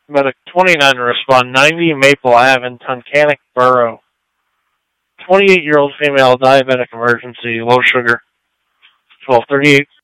Medic 29 to respond. 90 Maple Ave in Tunkhannock Borough. 28-year-old female, diabetic emergency, low sugar. 1238.